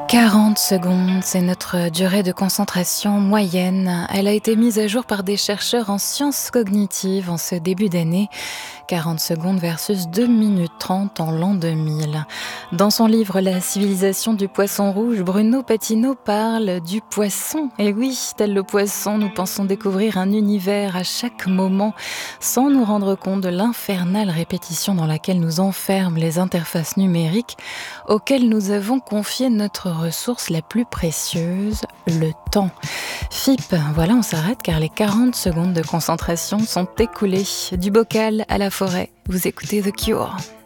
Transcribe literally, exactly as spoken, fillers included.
quarante secondes, c'est notre durée de concentration moyenne. Elle a été mise à jour par des chercheurs en sciences cognitives en ce début d'année. quarante secondes versus deux minutes trente en l'an deux mille. Dans son livre La civilisation du poisson rouge, Bruno Patino parle du poisson. Et oui, tel le poisson, nous pensons découvrir un univers à chaque moment sans nous rendre compte de l'infernale répétition dans laquelle nous enferment les interfaces numériques auxquelles nous avons confié notre ressource la plus précieuse, le temps. F I P, voilà, on s'arrête car les quarante secondes de concentration sont écoulées. Du bocal à la forêt, vous écoutez The Cure.